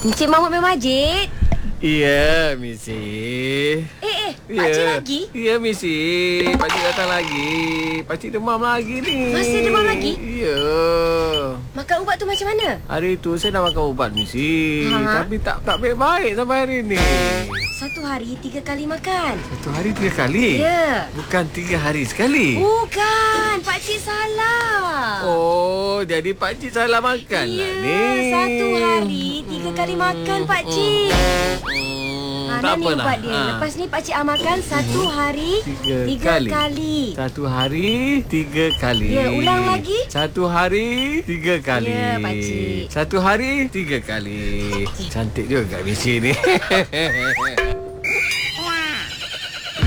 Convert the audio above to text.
Encik Mahmud main masjid? Ya, misi. Pakcik lagi? Ya, misi. Pakcik datang lagi. Pakcik demam lagi ni. Masih demam lagi? Ya. Makan ubat tu macam mana? Hari tu saya dah makan ubat, misi. Ha? Tapi tak baik-baik sampai hari ni. 1 hari 3 kali makan. 1 hari 3 kali? Ya. Bukan 3 hari sekali? Bukan, pakcik salah. Oh, jadi pakcik salah makan Ya, lah ni. 1 hari 3 kali makan pakcik. Tak ni apalah. ubat dia. Lepas ni pakcik amalkan 1 hari 3 kali. 1 hari 3 kali. Ya, ulang lagi. 1 hari 3 kali. Ya, pakcik. 1 hari 3 kali. Cantik juga misi ni.